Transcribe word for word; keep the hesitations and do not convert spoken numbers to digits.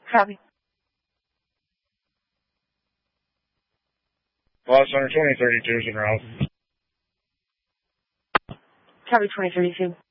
Copy. Lost Center twenty thirty-two is en route. Copy twenty thirty-two.